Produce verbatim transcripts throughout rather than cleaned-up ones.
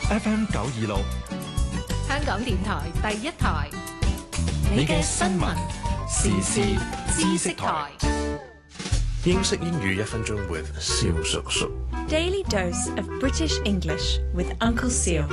F M 九二六， 香港電台第一台， 你嘅新聞時事知識台。 英式英語一分鐘 with 蕭叔叔。 Daily dose of British English with Uncle Seal.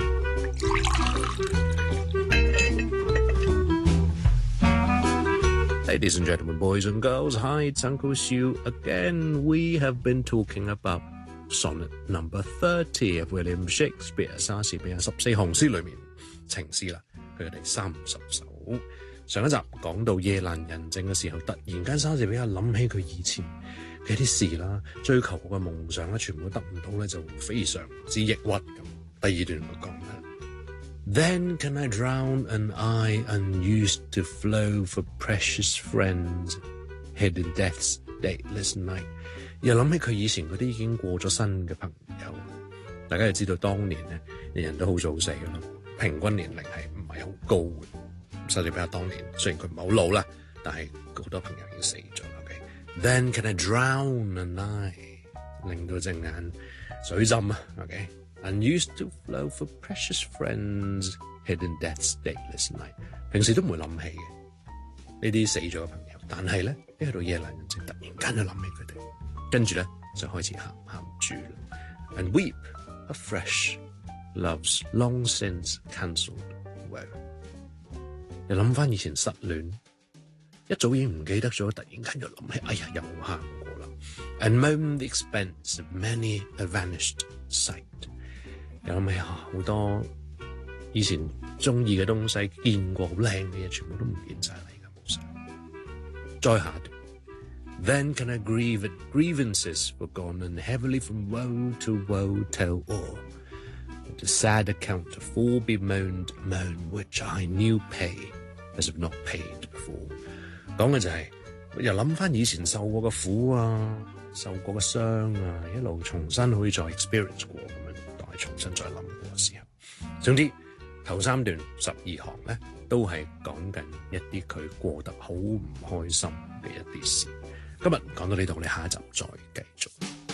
Ladies and gentlemen, boys and girls, hi, it's Uncle Sue again. We have been talking about sonnet number thirty of William Shakespeare 莎士比亞十四行詩裏面情詩啦，佢嘅第三十首。上一集講到夜闌人靜嘅時候，突然間莎士比亞諗起佢以前嘅啲事啦，追求過嘅夢想咧，全部得唔到咧，就非常之抑鬱咁。第二段就講啦。Then can I drown an eye unused to flow for precious friends, hid in death's dateless night。 又諗起佢以前嗰啲已經過咗身嘅朋友，大家就知道當年咧，人人都好早死㗎啦，平均年齡係唔係好高嘅。莎士比亞當年雖然佢唔係好老啦，但係好多朋友已經死咗。OK，Then can I drown an eye， 令到隻眼水浸啊。OK。Unused to flow for precious friends, hid in death's dateless night。 平時都唔會諗起嘅呢啲死咗嘅朋友，但係咧一去到夜闌人靜，突然間就諗起佢哋，跟住咧就開始喊喊住啦。And weep afresh, love's long since cancelled woe。 又諗翻以前失戀，一早已經唔記得咗，突然間又諗起，哎呀又喊過啦。And moan the expense of many a vanished sight。又諗起啊，好多以前中意嘅東西，見過好靚嘅嘢，全部都唔見晒啦，而家冇晒。再下段 Then can I grieve at grievances forgone, and heavily from woe to woe tell all, but a sad account of all bemoaned moan which I knew pay as if not paid before。 講嘅就係、是、又諗翻以前受過嘅苦啊，受過嘅傷啊，一路重新可以再 experience 過咁樣，當係重新再諗過嘅時候。總之頭三段十二行咧，都係講緊一啲佢過得好唔開心嘅一啲事。今日講到呢度，我哋下一集再繼續。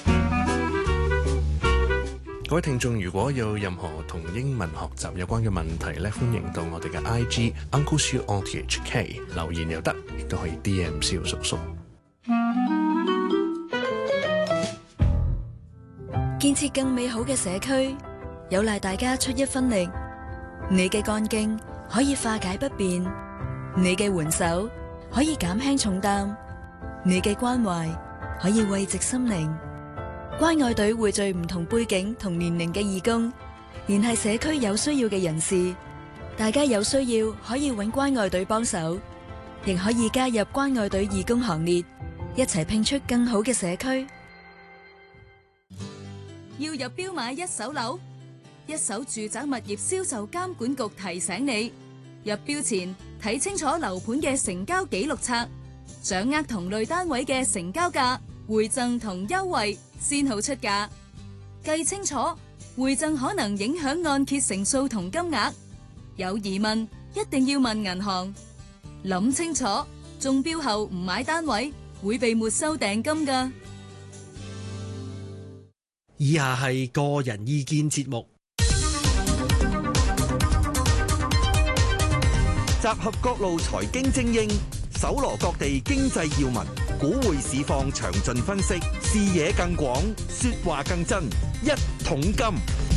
各位聽眾，如果有任何同英文學習有關嘅問題咧，歡迎到我哋嘅 I G Uncle Siu R T H K 留言又得，亦都可以 D M 蕭叔叔。 建設更美好嘅社區，有賴大家出一分力。你嘅幹勁可以化解不便，你嘅援手可以減輕重擔，你嘅關懷可以慰藉心靈。關愛隊匯聚唔同背景同年齡嘅義工，聯繫社區有需要嘅人士。大家有需要可以揾關愛隊幫手，亦可以加入關愛隊義工行列，一齊拼出更好嘅社區。 要入標買一手樓，一手住宅物業銷售監管局提醒你，入標前睇清楚樓盤嘅成交記錄冊，掌握同類單位嘅成交價、回贈同優惠，先好出價。計清楚，回贈可能影響按揭成數同金額。有疑問一定要問銀行。諗清楚，中標後唔買單位會被沒收訂金㗎。 以下係個人意見節目， 集合各路財經精英，搜羅各地經濟要聞，股匯市況詳盡分析，視野更廣，說話更真。一桶金，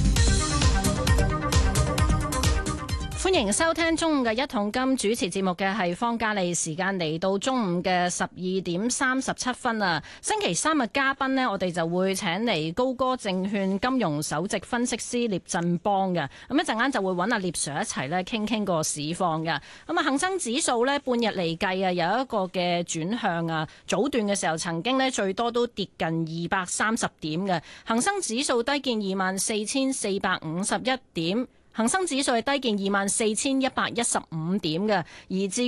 歡迎收聽中午嘅一桶金，主持節目嘅係方嘉莉。時間嚟到中午嘅十二點三十七分啊！星期三嘅嘉賓呢，我哋就會請嚟高歌證券金融首席分析師聶振邦嘅。咁一陣間就會揾阿聶 Sir 一齊咧傾傾個市況嘅。咁啊，恒生指數呢，半日嚟計啊，有一個嘅轉向啊。早段嘅時候曾經呢，最多都跌近二百三十點嘅，恒生指數低見二萬四千四百五十一點。恒生指數係低見二萬四千一百一十五點嘅，而至